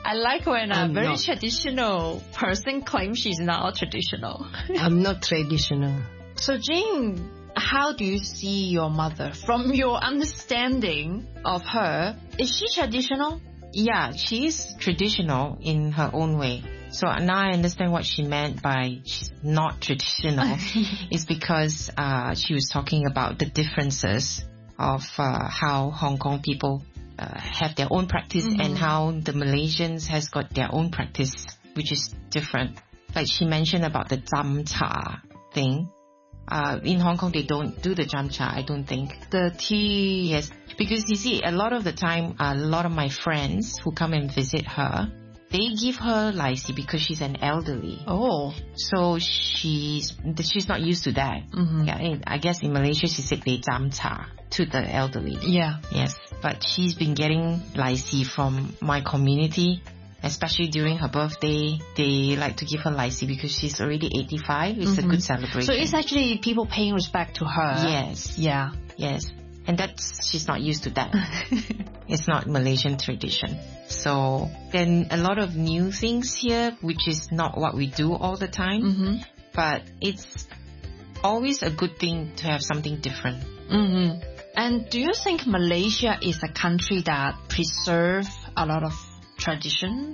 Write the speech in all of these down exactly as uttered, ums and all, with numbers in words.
I like when a I'm very not. traditional person claims she's not traditional. I'm not traditional. So Jane, how do you see your mother? From your understanding of her, is she traditional? Yeah, she is traditional in her own way. So now I understand what she meant by she's not traditional. It's because uh, she was talking about the differences of uh, how Hong Kong people uh, have their own practice Mm-hmm. and how the Malaysians has got their own practice, which is different. Like she mentioned about the Zam Cha thing. Uh, in Hong Kong, they don't do the Zam Cha, I don't think. The tea. Yes, because you see, a lot of the time, a lot of my friends who come and visit her, they give her Lai Si because she's an elderly. Oh. So she's she's not used to that. Mm-hmm. Yeah, in- I guess in Malaysia she said they Zam Cha to the elderly. Yeah. Yes, but she's been getting Lai Si from my community. Especially during her birthday, they like to give her Lai Si because she's already eighty-five. It's Mhm. a good celebration. So it's actually people paying respect to her. Yes. Yeah. Yes. And that's, she's not used to that. It's not Malaysian tradition. So then a lot of new things here, which is not what we do all the time. Mm-hmm. But it's always a good thing to have something different. Mm-hmm. And do you think Malaysia is a country that preserve a lot of tradition?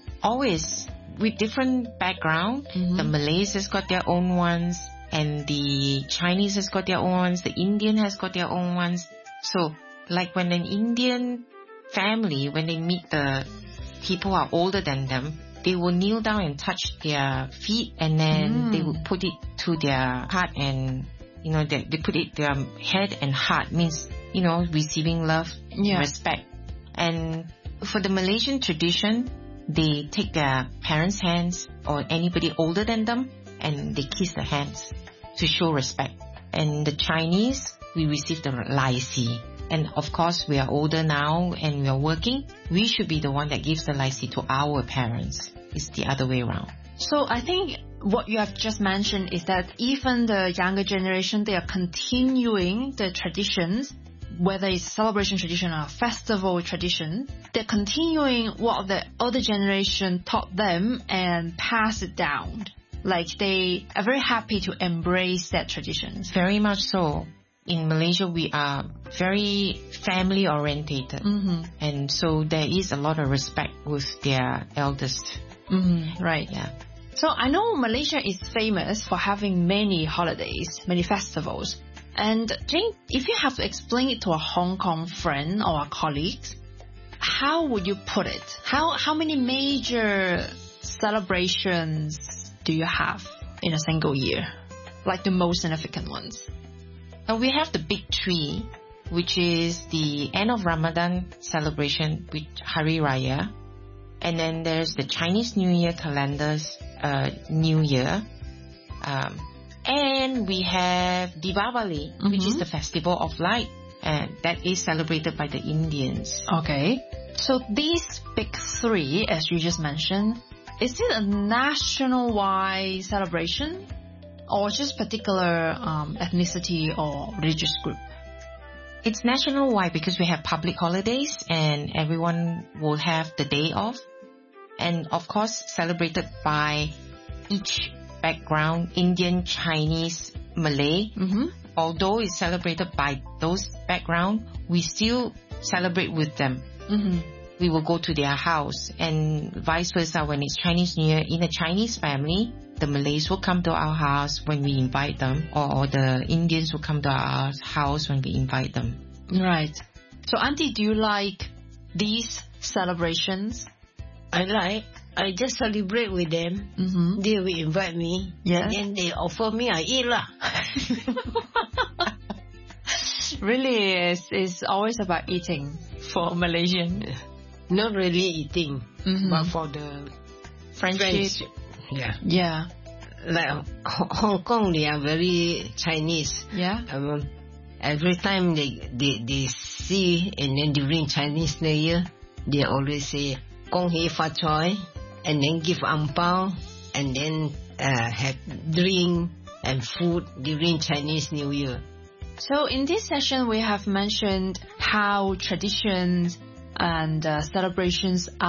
Always with different background. Mhm. The Malays has got their own ones, and the Chinese has got their own ones, the Indian has got their own ones. So like when an Indian family, when they meet the people who are older than them, they will kneel down and touch their feet, and then Mm. they will put it to their heart, and you know they, they put it their head and heart, means you know receiving love, Yeah. respect. And for the Malaysian tradition, they take their parents' hands or anybody older than them and they kiss the hands to show respect. And the Chinese, we receive the Lai Si. And of course, we are older now and we are working. We should be the one that gives the Lai Si to our parents. It's the other way around. So I think what you have just mentioned is that even the younger generation, they are continuing the traditions, whether it's celebration tradition or festival tradition, they're continuing what the older generation taught them and pass it down. Like they are very happy to embrace that traditions. Very much so. In Malaysia, we are very family orientated. Mm-hmm. And so there is a lot of respect with their eldest. Mm-hmm. Right. Yeah. So I know Malaysia is famous for having many holidays, many festivals. And Jane, if you have to explain it to a Hong Kong friend or a colleague, how would you put it? How how many major celebrations do you have in a single year? Like the most significant ones? And we have the big three, which is the end of Ramadan celebration with Hari Raya. And then there's the Chinese New Year calendar's uh, New Year. Um, and we have Diwali, mm-hmm. which is the festival of light. And that is celebrated by the Indians. Okay. So these big three, as you just mentioned, is it a national-wide celebration? Or just particular um, ethnicity or religious group? It's national-wide because we have public holidays and everyone will have the day off. And of course, celebrated by each background, Indian, Chinese, Malay. Mm-hmm. Although it's celebrated by those background, we still celebrate with them. Mm-hmm. We will go to their house, and vice versa. When it's Chinese New Year in a Chinese family, the Malays will come to our house when we invite them, or the Indians will come to our house when we invite them. Right. So Auntie, do you like these celebrations? I like. I just celebrate with them. Mm-hmm. They will invite me. Yes. And then they offer me, I eat lah. Really, it's, it's always about eating for Malaysian. Not really eating, Mm-hmm. but for the Friendship. friendship. Yeah. Yeah. Like Ho- Hong Kong, they are very Chinese. Yeah. Um, every time they, they, they see, and then during Chinese New Year, they always say, Kong Hei Fa Choi, and then give ang pao, and then uh, have drink and food during Chinese New Year. So in this session, we have mentioned how traditions and uh, celebrations